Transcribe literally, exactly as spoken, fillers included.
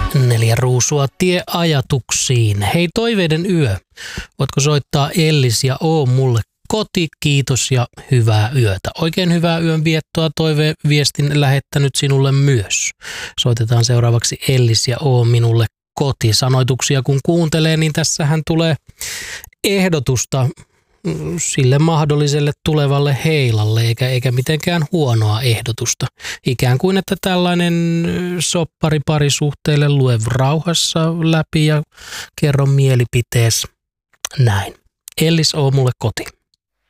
Neljä ruusua tie ajatuksiin. Hei toiveiden yö. Voitko soittaa Ellis ja oo mulle koti, kiitos ja hyvää yötä. Oikein hyvää yön viettoa toiveviestin lähettänyt sinulle myös. Soitetaan seuraavaksi Ellis ja oo minulle koti. Sanoituksia kun kuuntelee, niin tässähän tulee ehdotusta sille mahdolliselle tulevalle heilalle, eikä, eikä mitenkään huonoa ehdotusta. Ikään kuin, että tällainen soppari parisuhteelle lue rauhassa läpi ja kerro mielipitees näin. Ellis, oo mulle koti.